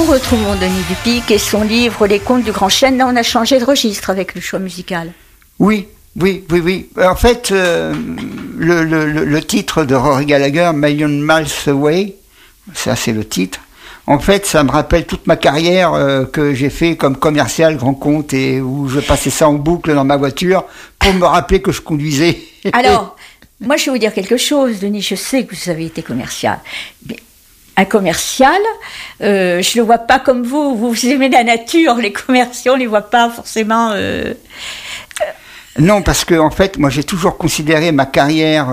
Retrouvons Denis Dupic et son livre Les Contes du Grand Chêne. Là, on a changé de registre avec le choix musical. Oui. En fait, le titre de Rory Gallagher, Million Miles Away, ça c'est le titre. En fait, ça me rappelle toute ma carrière que j'ai fait comme commercial grand compte et où je passais ça en boucle dans ma voiture pour me rappeler que je conduisais. Alors, moi je vais vous dire quelque chose, Denis, je sais que vous avez été commercial. Mais un commercial, je le vois pas comme vous aimez la nature, les commerciaux, on les voit pas forcément... Non, parce que en fait, moi j'ai toujours considéré ma carrière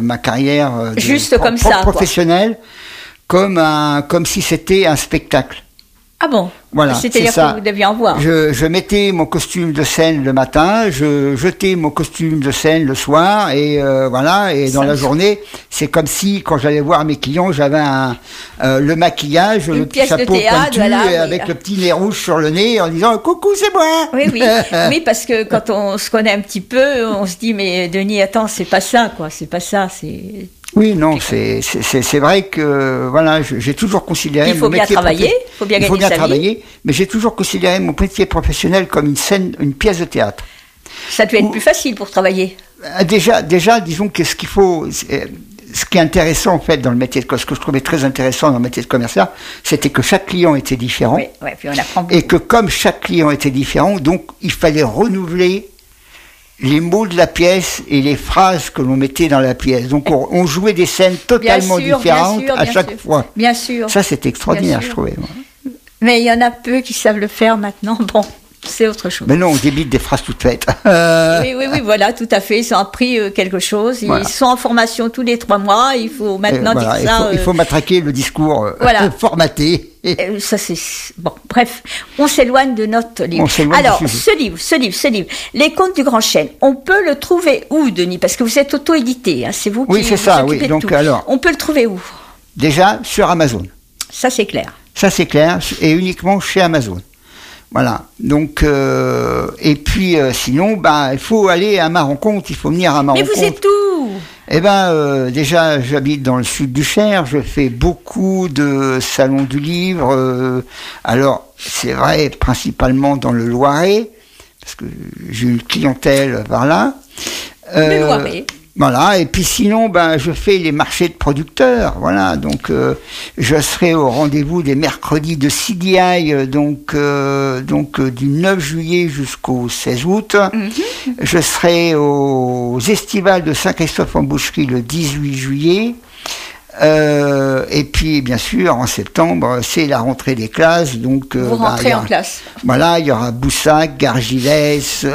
juste comme ça, professionnelle comme si c'était un spectacle. Ah bon? Voilà, c'est-à-dire que vous deviez en voir. Je mettais mon costume de scène le matin, je jetais mon costume de scène le soir, et voilà. Et dans la journée, c'est comme si quand j'allais voir mes clients, j'avais le maquillage, le petit chapeau pointu, et avec le petit nez rouge sur le nez, en disant coucou, c'est moi. Oui, parce que quand on se connaît un petit peu, on se dit mais Denis, attends, c'est pas ça, quoi, c'est pas ça, c'est. Oui, non, c'est vrai que voilà, j'ai toujours considéré il faut bien travailler, il faut bien gagner sa vie. Mais j'ai toujours considéré mon métier professionnel comme une pièce de théâtre. Ça devait être plus facile pour travailler. Déjà, disons que ce qui est intéressant en fait dans le métier ce que je trouvais très intéressant dans le métier de commercial, c'était que chaque client était différent. Oui, puis on apprend beaucoup. Et que comme chaque client était différent, donc il fallait renouveler les mots de la pièce et les phrases que l'on mettait dans la pièce. Donc on jouait des scènes totalement différentes à chaque fois. Bien sûr. Ça, c'était extraordinaire, je trouvais. Mais il y en a peu qui savent le faire maintenant. Bon, c'est autre chose. Mais non, on débite des phrases toutes faites. Oui, voilà, tout à fait. Ils ont appris quelque chose. Ils sont en formation tous les 3 mois. Il faut maintenant dire ça. Il faut matraquer le discours formaté. Ça, c'est... Bon, bref, on s'éloigne de notre livre. Alors, ce livre, Les Contes du Grand Chêne, on peut le trouver où, Denis? Parce que vous êtes auto-édité, hein, c'est vous qui vous occupez de tout. Alors, on peut le trouver où? Déjà, sur Amazon. Ça, c'est clair. Et uniquement chez Amazon. Voilà. Donc, et puis, sinon, il faut aller à ma rencontre, il faut venir à ma rencontre. Mais vous êtes où? Déjà, j'habite dans le sud du Cher, je fais beaucoup de salons du livre, alors, c'est vrai, principalement dans le Loiret, parce que j'ai une clientèle par là. Le Loiret. Voilà, et puis sinon, je fais les marchés de producteurs, voilà, donc je serai au rendez-vous des mercredis de CDI, donc du 9 juillet jusqu'au 16 août. Je serai aux Estivales de Saint-Christophe-en-Boucherie le 18 juillet. Et puis bien sûr en septembre c'est la rentrée des classes, donc vous rentrez en classe. Voilà, il y aura Boussac, Gargilès.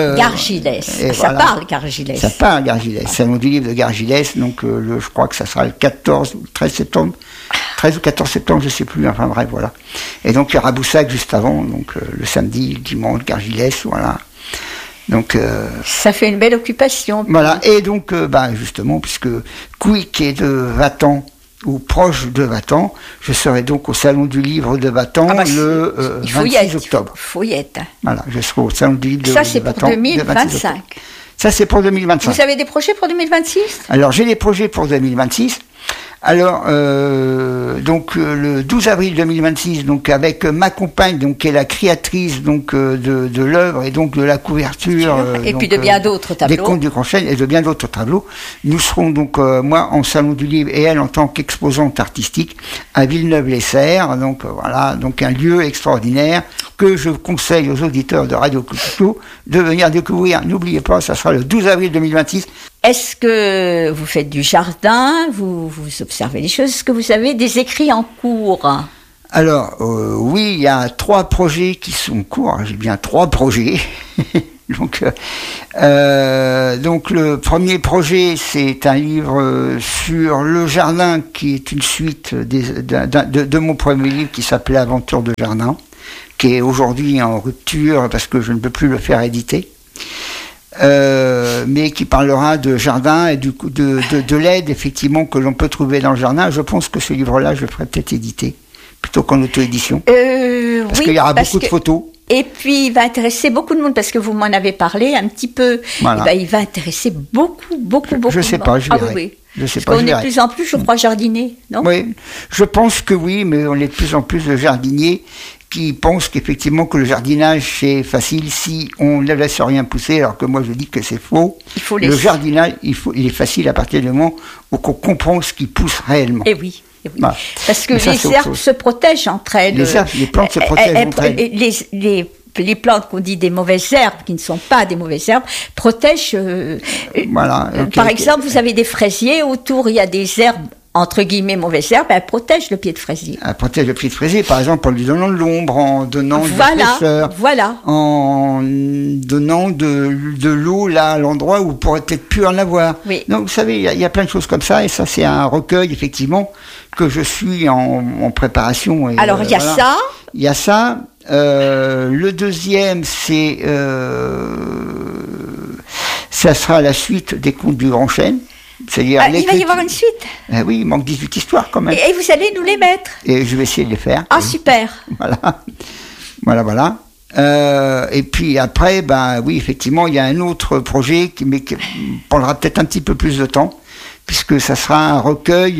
Ça parle Gargilès. Salon du livre de Gargilès, donc je crois que ça sera le 14 ou 13 septembre. 13 ou 14 septembre, je sais plus, enfin bref, voilà. Et donc il y aura Boussac juste avant, donc le samedi, le dimanche, Gargilès, voilà. Donc ça fait une belle occupation. Voilà, et donc justement, puisque Quick est de Vatan ou proche de Vatan, je serai donc au Salon du Livre de Vatan le 26 octobre. Il faut y être. Voilà, je serai au Salon du Livre de Vatan. Ça, c'est pour 2025. Ça, c'est pour 2025. Vous avez des projets pour 2026? Alors, j'ai des projets pour 2026. Alors, donc le 12 avril 2026, donc avec ma compagne, donc qui est la créatrice donc de l'œuvre et donc de la couverture et puis de bien d'autres tableaux, des Contes du Grand Chêne et de bien d'autres tableaux. Nous serons donc moi en salon du livre et elle en tant qu'exposante artistique à Villeneuve-les-Serres. Donc voilà, donc un lieu extraordinaire que je conseille aux auditeurs de Radio Coucou de venir découvrir. N'oubliez pas, ça sera le 12 avril 2026. Est-ce que vous faites du jardin, vous observez les choses? Est-ce que vous avez des écrits en cours? Alors, oui, il y a 3 projets qui sont en cours. J'ai bien 3 projets. Donc le premier projet, c'est un livre sur le jardin qui est une suite de mon premier livre qui s'appelait Aventure de jardin, qui est aujourd'hui en rupture parce que je ne peux plus le faire éditer. Mais qui parlera de jardin et de l'aide effectivement que l'on peut trouver dans le jardin. Je pense que ce livre-là, je le ferai peut-être éditer plutôt qu'en auto-édition. Parce qu'il y aura beaucoup de photos. Et puis il va intéresser beaucoup de monde parce que vous m'en avez parlé un petit peu. Voilà. Il va intéresser beaucoup. Je sais pas, je verrai. Oui. Je sais Parce qu'on est de plus en plus, je crois, jardiniers, non? Oui, je pense que oui, mais on est de plus en plus de jardiniers qui pensent qu'effectivement que le jardinage c'est facile si on ne laisse rien pousser, alors que moi je dis que c'est faux. Le jardinage, il est facile à partir du moment où on comprend ce qui pousse réellement. Et oui. Voilà. Parce que les herbes se protègent entre elles. Les plantes se protègent entre elles. Les plantes qu'on dit des mauvaises herbes, qui ne sont pas des mauvaises herbes, protègent. Voilà. Par exemple, vous avez des fraisiers, autour il y a des herbes, entre guillemets, mauvaises herbes, elles protègent le pied de fraisier. Elles protègent le pied de fraisier, par exemple, en lui donnant de l'ombre, en donnant de la fraîcheur, en donnant de l'eau là, à l'endroit où on pourrait peut-être plus en avoir. Oui. Donc, vous savez, il y a plein de choses comme ça, et ça, c'est un recueil, effectivement, que je suis en préparation. Et, alors, il y a ça. Il y a ça. Le deuxième, ça sera la suite des Contes du Grand Chêne. C'est-à-dire il va y avoir une suite. Oui, il manque 18 histoires quand même. Et vous allez nous les mettre. Et je vais essayer de les faire. Ah, super. Voilà. Et puis après, oui, effectivement, il y a un autre projet qui prendra peut-être un petit peu plus de temps, puisque ça sera un recueil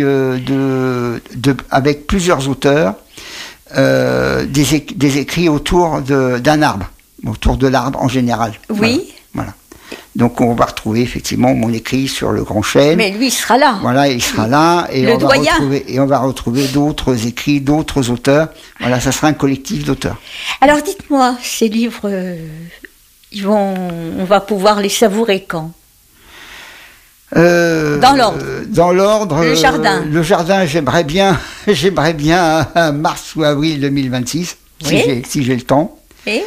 avec plusieurs auteurs, des écrits autour d'un arbre, autour de l'arbre en général. Oui. Voilà. Donc on va retrouver effectivement mon écrit sur le Grand Chêne. Mais lui, il sera là. Voilà, il sera là. Et on va retrouver d'autres écrits, d'autres auteurs. Voilà, ça sera un collectif d'auteurs. Alors dites-moi, ces livres, on va pouvoir les savourer quand? Dans l'ordre. Dans l'ordre. Le jardin. Le jardin, j'aimerais bien mars ou avril 2026, oui. si j'ai le temps. Et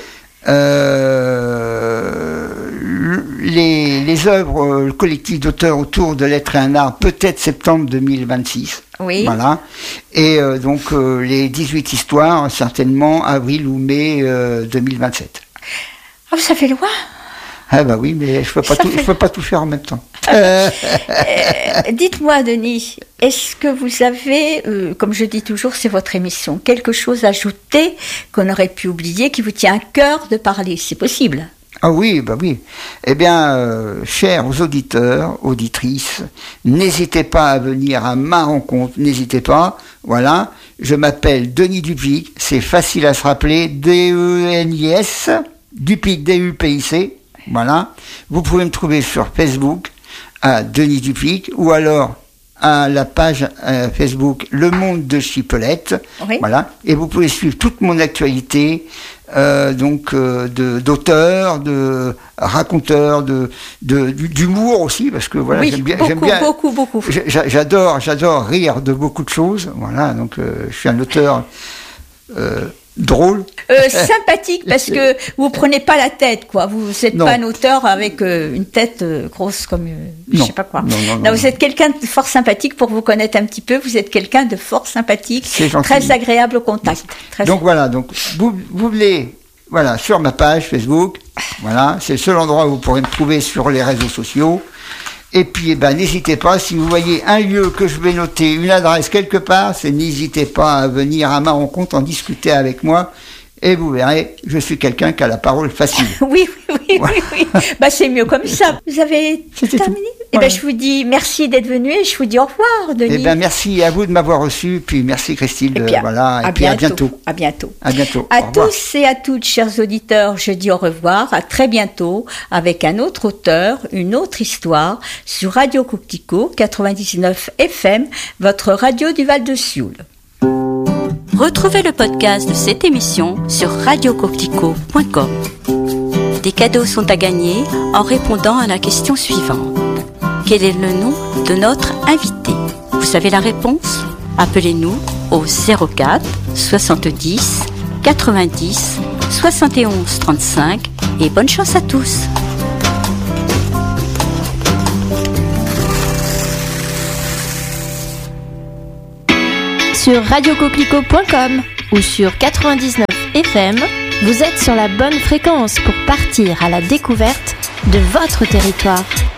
les œuvres, le collectif d'auteurs autour de L'être et un arbre, peut-être septembre 2026. Oui. Voilà. Et donc les 18 histoires, certainement avril ou mai 2027. Ah, ça fait loin. Ah bah oui, mais je peux pas tout faire en même temps. Dites-moi, Denis, est-ce que vous avez, comme je dis toujours, c'est votre émission, quelque chose à ajouter qu'on aurait pu oublier, qui vous tient à cœur de parler? C'est possible. Ah oui, bah oui. Eh bien, chers auditeurs, auditrices, n'hésitez pas à venir à ma rencontre, n'hésitez pas. Voilà, je m'appelle Denis Dupic, c'est facile à se rappeler, D-E-N-I-S, Dupic, D-U-P-I-C. Voilà, vous pouvez me trouver sur Facebook à Denis Dupic ou alors à la page Facebook Le Monde de Chipolette. Oui. Voilà, et vous pouvez suivre toute mon actualité, d'auteurs, de raconteurs, d'humour aussi, parce que voilà, oui, j'aime bien beaucoup. J'adore rire de beaucoup de choses. Voilà, donc je suis un auteur drôle. Sympathique, parce que vous prenez pas la tête, quoi. Vous n'êtes pas un auteur avec une tête grosse comme je sais pas quoi. Non, vous êtes quelqu'un de fort sympathique. Pour vous connaître un petit peu, vous êtes quelqu'un de fort sympathique, très agréable au contact. Donc voilà, donc vous voulez, voilà, sur ma page Facebook, voilà, c'est le seul endroit où vous pourrez me trouver sur les réseaux sociaux. Et puis, n'hésitez pas, si vous voyez un lieu que je vais noter, une adresse quelque part, n'hésitez pas à venir à ma rencontre, en discuter avec moi, et vous verrez, je suis quelqu'un qui a la parole facile. Oui. C'est mieux comme ça. Vous avez terminé? Voilà. Je vous dis merci d'être venu et je vous dis au revoir, Denis. Merci à vous de m'avoir reçu, puis merci Christine. Et puis à bientôt. À bientôt. À tous et à toutes, chers auditeurs, je dis au revoir, à très bientôt, avec un autre auteur, une autre histoire, sur Radio Coctico 99 FM, votre radio du Val-de-Sioule. Retrouvez le podcast de cette émission sur radiococtico.com. Des cadeaux sont à gagner en répondant à la question suivante. Quel est le nom de notre invité? Vous savez la réponse? Appelez-nous au 04 70 90 71 35 et bonne chance à tous. Sur radiococlico.com ou sur 99 FM, vous êtes sur la bonne fréquence pour partir à la découverte de votre territoire.